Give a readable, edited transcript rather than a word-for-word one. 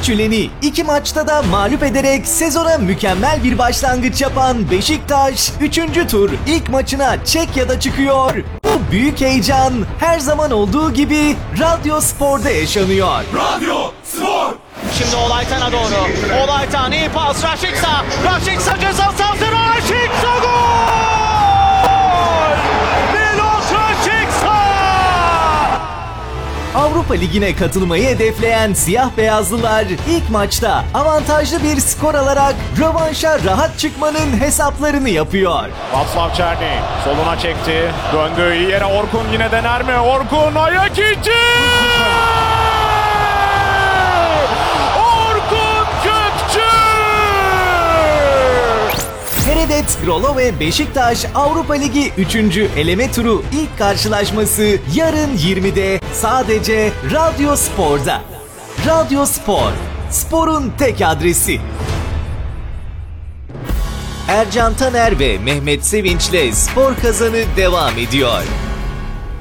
Keçiören'i 2 maçta da mağlup ederek sezona mükemmel bir başlangıç yapan Beşiktaş 3. tur ilk maçına Çekya'da çıkıyor. Bu büyük heyecan her zaman olduğu gibi Radyo Spor'da yaşanıyor. Radyo Spor! Şimdi Olaytan'a doğru. Olaytan iyi pas. Raşitsa. Raşitsa ceza sahasına. Raşitsa gol! Milos Raşitsa! Avrupa Ligi'ne katılmayı hedefleyen siyah beyazlılar ilk maçta avantajlı bir skor alarak rövanşa rahat çıkmanın hesaplarını yapıyor. Václav Černý soluna çekti. Döndü iyi yere, Orkun yine dener mi? Orkun ayak içi! Orkun Kökçü! Heredet Grolo ve Beşiktaş Avrupa Ligi 3. eleme turu ilk karşılaşması yarın 20'de sadece Radyo Spor'da. Radyo Spor, sporun tek adresi. Ercan Taner ve Mehmet Sevinç'le Spor Kazanı devam ediyor.